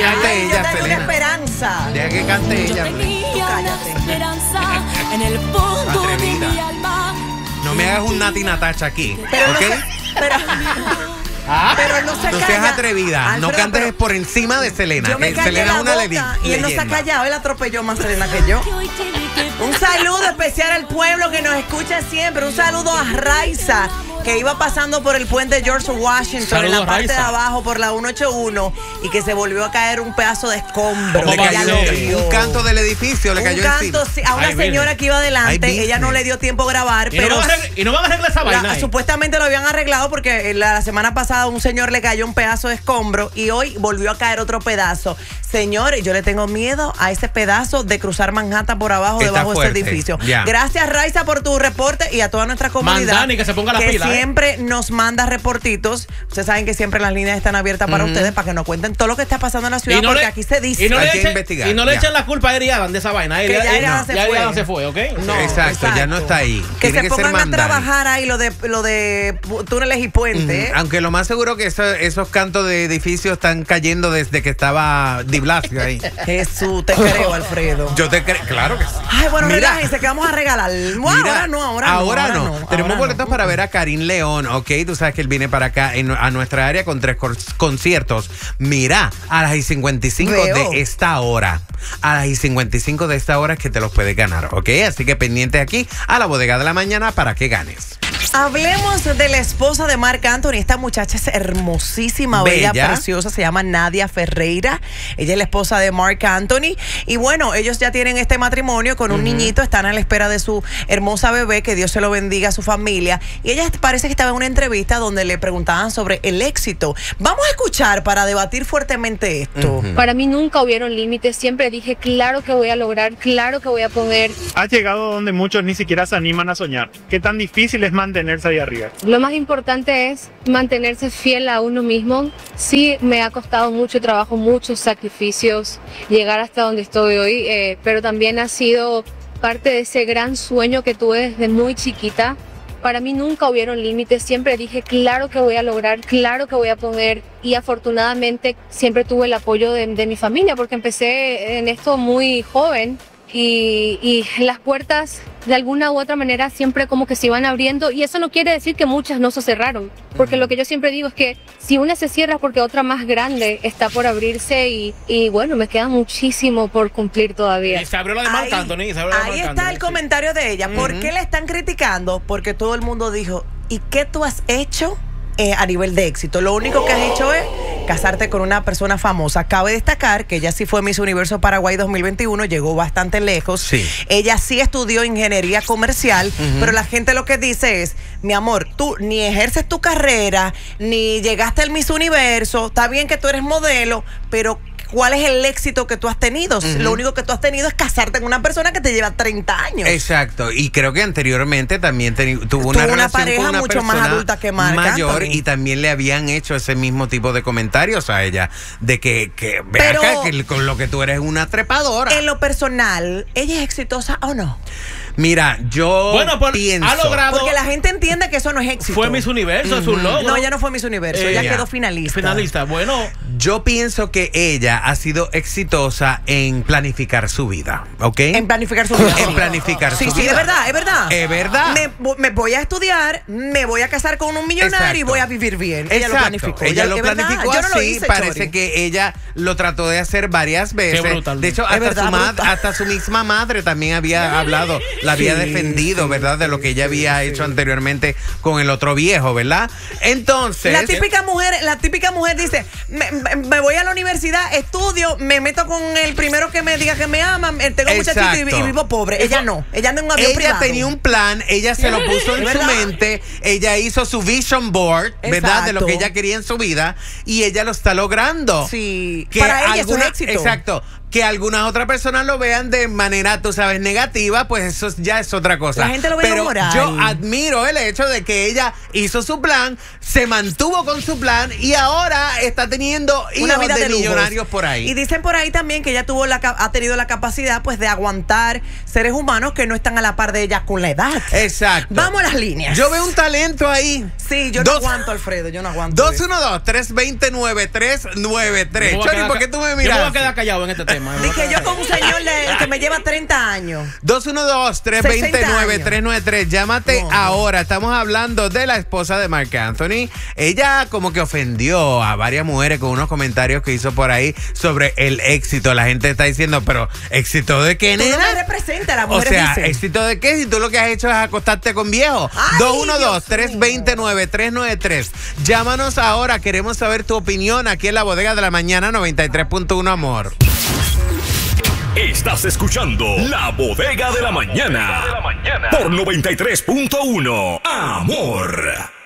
cante ella, Selena. Selena. Esperanza. Deja que cante ella. Esperanza en el fondo de Atrevida. mi alma. No me hagas un Nati Natacha aquí, Pero ¿ok? pero no se No calla. seas atrevida, no Alfredo, cantes pero por encima de Selena. yo me callé Selena la es una boca y él no se ha leyenda. callado. Él atropelló más Selena que yo. Un saludo especial al pueblo que nos escucha siempre. Un saludo a Raiza, que iba pasando por el puente George Washington Saludos, en la parte Raiza. de abajo por la 181 y que se volvió a caer un pedazo de escombro. ¿Cómo va a Ella ser? lo vio. Un canto del edificio le cayó Un canto, encima. sí, a una Ay, señora Virgen. que iba Ay, adelante. Virgen. Ella no le dio tiempo a grabar, Y pero no van a arreglar esa vaina. ahí. supuestamente lo habían arreglado porque la semana pasada un señor le cayó un pedazo de escombro y hoy volvió a caer otro pedazo. Señores, yo le tengo miedo a ese pedazo de cruzar Manhattan por abajo, Está debajo de fuerte, este edificio. ya. Gracias, Raiza, por tu reporte y a toda nuestra comunidad. Mandani, que se ponga la que pila, siempre nos manda reportitos. Ustedes saben que siempre las líneas están abiertas para ustedes, para que nos cuenten todo lo que está pasando en la ciudad, porque aquí se dice. Y no Hay le que echen, investigar, y no le ya. echen la culpa a Eriadan de esa vaina. Que ya Eriadan se fue. Eriadan se fue, ¿ok? No, Exacto, ya no está ahí. Que Tiene se que ser pongan a Mandani. trabajar ahí lo de túneles y puentes. Aunque lo más seguro que esos cantos de edificios están cayendo desde que estaba Di Blasio ahí. Jesús, te creo, Alfredo. Yo te creo, claro que sí. Ay, bueno, Mira. relájense, que vamos a regalar. No, Mira, ahora no. Tenemos ahora boletos no. para ver a Karim León, ¿ok? Tú sabes que él viene para acá a nuestra área con 3 conciertos. Mira, a las 55 Veo. de esta hora. A las 55 de esta hora es que te los puedes ganar, ¿ok? Así que pendiente aquí a la bodega de la mañana para que ganes. Hablemos de la esposa de Marc Anthony. Esta muchacha es hermosísima, bella, Bella. preciosa. Se llama Nadia Ferreira. Ella es la esposa de Marc Anthony. Y bueno, ellos ya tienen este matrimonio con un niñito. Están a la espera de su hermosa bebé. Que Dios se lo bendiga a su familia. Y ella parece que estaba en una entrevista donde le preguntaban sobre el éxito. Vamos a escuchar para debatir fuertemente esto. Para mí nunca hubieron límites, siempre dije, claro que voy a lograr, claro que voy a poder. Has llegado donde muchos ni siquiera se animan a soñar. ¿Qué tan difícil es mantenerse ahí arriba? Lo más importante es mantenerse fiel a uno mismo. Sí, me ha costado mucho trabajo, muchos sacrificios llegar hasta donde estoy hoy, pero también ha sido parte de ese gran sueño que tuve desde muy chiquita. Para mí nunca hubieron límites, siempre dije, claro que voy a lograr, claro que voy a poder. Y afortunadamente siempre tuve el apoyo de mi familia, porque empecé en esto muy joven. Y las puertas de alguna u otra manera siempre como que se iban abriendo, y eso no quiere decir que muchas no se cerraron, porque lo que yo siempre digo es que si una se cierra es porque otra más grande está por abrirse, y bueno, me queda muchísimo por cumplir todavía. Y se abrió la de Marc Anthony. Se abrió la de Ahí Marc está Anthony, el sí. comentario de ella. ¿Por qué le están criticando? Porque todo el mundo dijo, ¿y qué tú has hecho a nivel de éxito? Lo único que has hecho es casarte con una persona famosa. Cabe destacar que ella sí fue Miss Universo Paraguay 2021, llegó bastante lejos. Sí. Ella sí estudió ingeniería comercial, pero la gente lo que dice es, mi amor, tú ni ejerces tu carrera, ni llegaste al Miss Universo, está bien que tú eres modelo, pero ¿cuál es el éxito que tú has tenido? Lo único que tú has tenido es casarte con una persona que te lleva 30 años. Exacto, y creo que anteriormente también tuvo una relación pareja con una mucho más persona adulta que Marc mayor, Anthony. y también le habían hecho ese mismo tipo de comentarios a ella, de que ve Pero- acá, que con lo que tú eres una trepadora. En lo personal, ¿ella es exitosa o no? Mira, yo Bueno, pues, pienso... ha logrado. Porque la gente entiende que eso no es éxito. Fue Miss Universo, es un logro. No, ella no fue Miss Universo, ella Ya. quedó finalista. Finalista. Bueno, Yo pienso que ella ha sido exitosa en planificar su vida, ¿ok? En planificar su vida. En planificar Sí, su sí, vida. es verdad, es verdad. Es verdad. Me voy a estudiar, me voy a casar con un millonario y Exacto. voy a vivir bien. Ella lo Exacto. planificó. Ella lo es verdad. planificó Yo no lo así. hice, Parece Chori. que ella lo trató de hacer varias veces. Qué brutal. De hecho, Es hasta, verdad, brutal. hasta su misma madre también había hablado, la había defendido, ¿verdad? De lo que ella había hecho anteriormente con el otro viejo, ¿verdad? Entonces... La típica mujer dice, me voy a la universidad, estudio, me meto con el primero que me diga que me ama, tengo muchachito Exacto. y vivo pobre. Ella no, ella anda en un avión Ella privado. tenía un plan, ella se lo puso en Es su verdad. mente, ella hizo su vision board, ¿verdad? De lo que Exacto. ella quería en su vida, y ella lo está logrando. Sí, Que para ella eso es éxito. Exacto. que algunas otras personas lo vean de manera, tú sabes, negativa, pues eso ya es otra cosa. La gente lo ve Pero moral. yo admiro el hecho de que ella hizo su plan, se mantuvo con su plan y ahora está teniendo una vida de millonarios lujos por ahí. Y dicen por ahí también que ella ha tenido la capacidad pues de aguantar seres humanos que no están a la par de ella con la edad. Exacto. Vamos a las líneas. Yo veo un talento ahí. Sí, yo no aguanto, Alfredo, yo no aguanto. 212-320-9393. Chori, ¿por qué tú me miras? Yo me voy a quedar callado en este tema. Dije yo con un señor que me lleva 30 años. 212-329-393. Llámate ahora. Estamos hablando de la esposa de Marc Anthony. Ella como que ofendió a varias mujeres con unos comentarios que hizo por ahí sobre el éxito. La gente está diciendo, pero ¿éxito de qué, Tú no nena? me representa, la O mujer sea, dice. ¿éxito de qué? Si tú lo que has hecho es acostarte con viejos. Ay, 212-329-393. Llámanos ahora. Queremos saber tu opinión aquí en la Bodega de la Mañana 93.1 Amor. Estás escuchando La Bodega de la Mañana por 93.1 Amor.